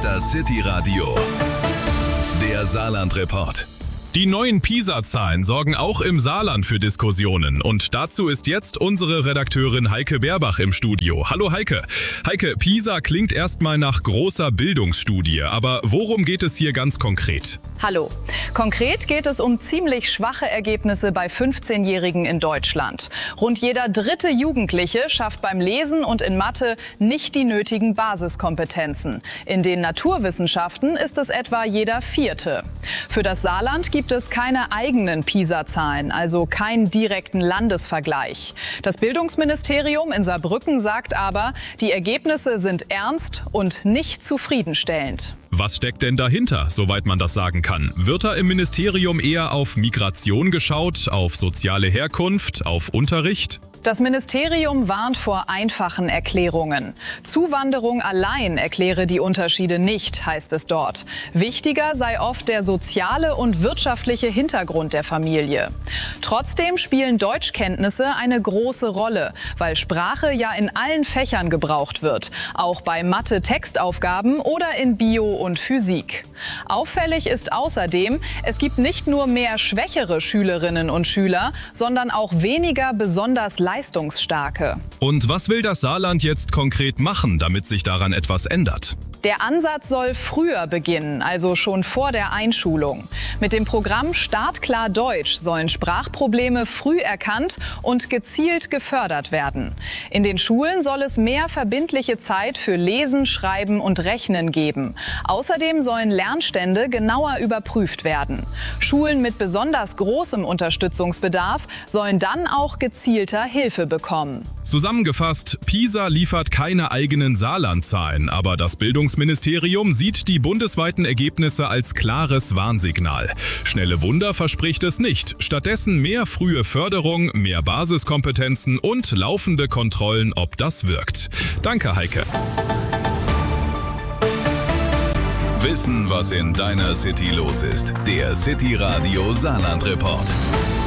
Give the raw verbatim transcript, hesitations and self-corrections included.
ist das City Radio, der Saarland-Report. Die neuen PISA-Zahlen sorgen auch im Saarland für Diskussionen. Und dazu ist jetzt unsere Redakteurin Heike Berbach im Studio. Hallo Heike. Heike, PISA klingt erstmal nach großer Bildungsstudie. Aber worum geht es hier ganz konkret? Hallo. Konkret geht es um ziemlich schwache Ergebnisse bei fünfzehnjährigen in Deutschland. Rund jeder dritte Jugendliche schafft beim Lesen und in Mathe nicht die nötigen Basiskompetenzen. In den Naturwissenschaften ist es etwa jeder vierte. Für das Saarland gibt gibt es keine eigenen PISA-Zahlen, also keinen direkten Landesvergleich. Das Bildungsministerium in Saarbrücken sagt aber, die Ergebnisse sind ernst und nicht zufriedenstellend. Was steckt denn dahinter, soweit man das sagen kann? Wird da im Ministerium eher auf Migration geschaut, auf soziale Herkunft, auf Unterricht? Das Ministerium warnt vor einfachen Erklärungen. Zuwanderung allein erkläre die Unterschiede nicht, heißt es dort. Wichtiger sei oft der soziale und wirtschaftliche Hintergrund der Familie. Trotzdem spielen Deutschkenntnisse eine große Rolle, weil Sprache ja in allen Fächern gebraucht wird, auch bei Mathe-Textaufgaben oder in Bio und Physik. Auffällig ist außerdem, es gibt nicht nur mehr schwächere Schülerinnen und Schüler, sondern auch weniger besonders leistungsstarke. Und was will das Saarland jetzt konkret machen, damit sich daran etwas ändert? Der Ansatz soll früher beginnen, also schon vor der Einschulung. Mit dem Programm Startklar Deutsch sollen Sprachprobleme früh erkannt und gezielt gefördert werden. In den Schulen soll es mehr verbindliche Zeit für Lesen, Schreiben und Rechnen geben. Außerdem sollen Lernstände genauer überprüft werden. Schulen mit besonders großem Unterstützungsbedarf sollen dann auch gezielter Hilfe bekommen. Zusammengefasst, PISA liefert keine eigenen Saarland-Zahlen, aber das Bildungsministerium sieht die bundesweiten Ergebnisse als klares Warnsignal. Schnelle Wunder verspricht es nicht. Stattdessen mehr frühe Förderung, mehr Basiskompetenzen und laufende Kontrollen, ob das wirkt. Danke, Heike. Wissen, was in deiner City los ist. Der City Radio Saarland-Report.